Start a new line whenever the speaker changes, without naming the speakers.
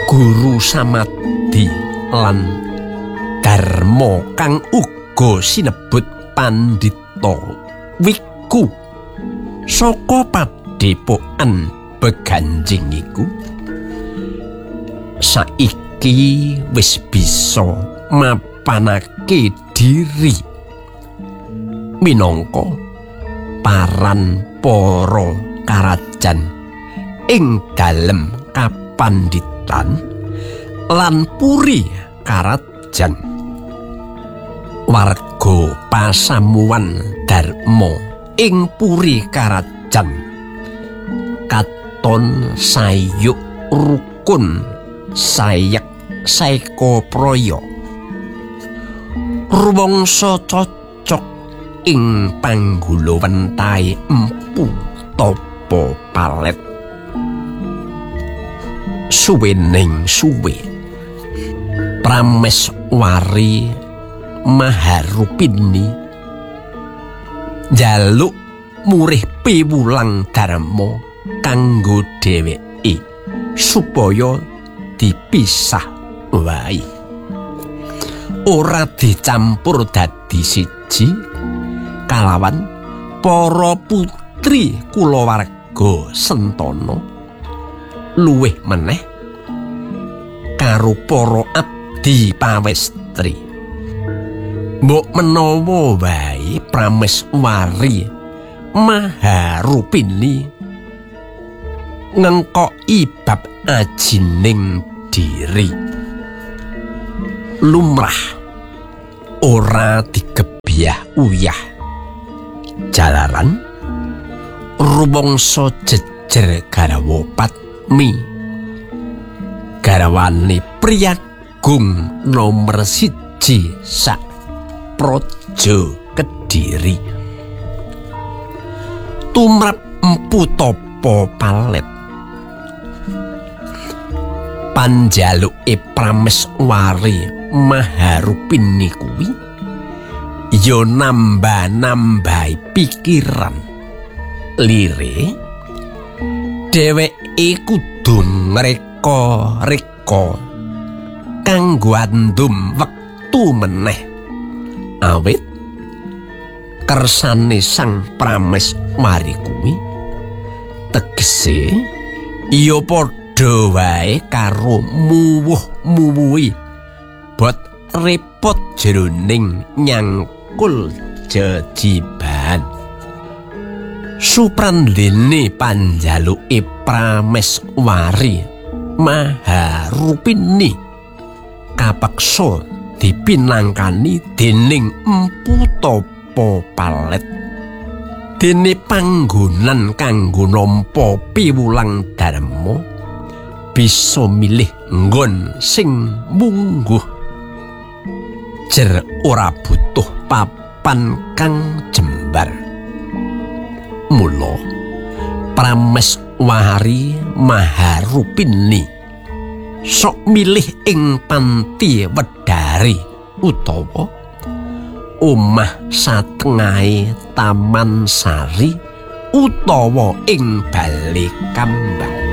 guru samadhi lan dharma kang uga sinebut pandhita wiku saka padhepokan Beganjing iku saiki wis bisa mapanake diri minangka paran para karajan ing dalem kapanditan lan puri karajan warga pasamuwan dharma ing puri karajan katon sayuk rukun sayak saeka praya rumangsa cocok ing panggulawentahe empu tapa palet suwening suwe Prameswari Maharupini njaluk murih piwulang dharma kanggo dheweke supaya dipisah wae ora dicampur dadi siji kalawan para putri kulawarga Sentana luwih meneh karo para abdi pawestri mbok menawa wae Prameswari Maharupini ngengkoki bab ajining diri lumrah ora digebyah uyah jalaran rumangsa jejer garawa Padmi garawane Priyagung nomer 1 sak Praja Kediri tumrap empu tapa palet panjaluke Prameswari Maharupini kuwi ya nambah-nambahi pikiran lire dheweke kudu ngreka-reka kanggo andum wektu meneh awit kersane sang Prameswari kuwi tegese ya padha wae karo muwuh-muwuhi bot repot jroning nyangkul jejiban suprandene panjaluke Prameswari Maharupini kapeksa dipinangkani dening empu tapa palet dene panggonan kanggo nampa piwulang dharma bisa milih nggon sing mungguh jer ora butuh papan kang jembar mula Prameswari Maharupini sok milih ing panti wedari utawa omah satengahe Taman Sari utawa ing bale kambang